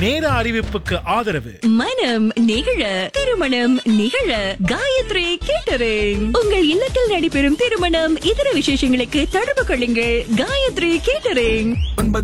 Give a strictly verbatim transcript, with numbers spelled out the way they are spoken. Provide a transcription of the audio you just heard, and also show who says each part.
Speaker 1: நேர அறிவிப்புக்கு ஆதரவு
Speaker 2: மனம் நிகழ திருமணம் நிகழ காயத்ரி கேட்டரிங். உங்கள் இல்லத்தில் நடைபெறும் திருமணம் இதர விசேஷங்களுக்கு தொடர்பு கொள்ளுங்கள். காயத்ரி கேட்டரிங்.